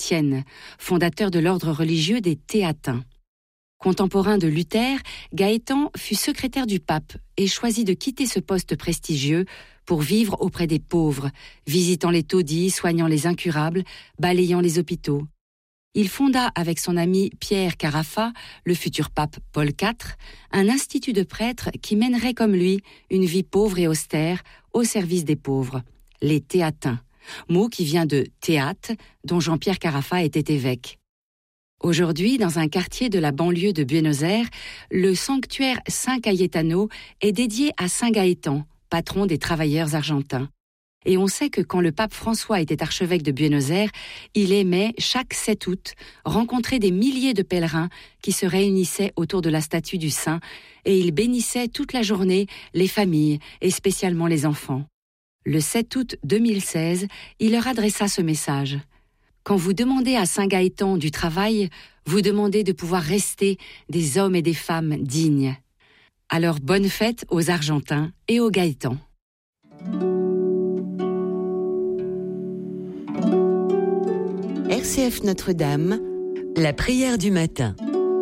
Sienne, fondateur de l'ordre religieux des Théatins. Contemporain de Luther, Gaëtan fut secrétaire du pape et choisit de quitter ce poste prestigieux pour vivre auprès des pauvres, visitant les taudis, soignant les incurables, balayant les hôpitaux. Il fonda avec son ami Pierre Carafa, le futur pape Paul IV, un institut de prêtres qui mènerait comme lui une vie pauvre et austère au service des pauvres, les Théatins, mot qui vient de théâtre dont Jean-Pierre Carafa était évêque. Aujourd'hui, dans un quartier de la banlieue de Buenos Aires, le sanctuaire Saint Cayetano est dédié à Saint Gaëtan, patron des travailleurs argentins. Et on sait que quand le pape François était archevêque de Buenos Aires, il aimait, chaque 7 août, rencontrer des milliers de pèlerins qui se réunissaient autour de la statue du saint et il bénissait toute la journée les familles et spécialement les enfants. Le 7 août 2016, il leur adressa ce message. Quand vous demandez à Saint Gaëtan du travail, vous demandez de pouvoir rester des hommes et des femmes dignes. Alors bonne fête aux Argentins et aux Gaëtans. RCF Notre-Dame, la prière du matin.